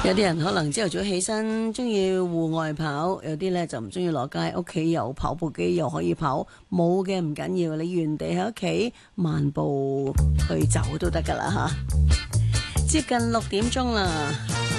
有啲人可能朝頭早起身中意戶外跑，有啲咧就唔中意落街，屋企有跑步機又可以跑，冇嘅唔緊要，你原地喺屋企漫步去走都得噶啦吓。接近6點鐘啦，